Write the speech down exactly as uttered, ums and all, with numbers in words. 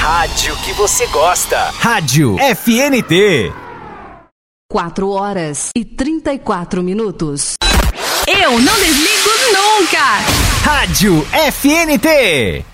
rádio que você gosta. Rádio F N T. quatro horas e trinta e quatro minutos. Eu não desligo nunca. Rádio F N T.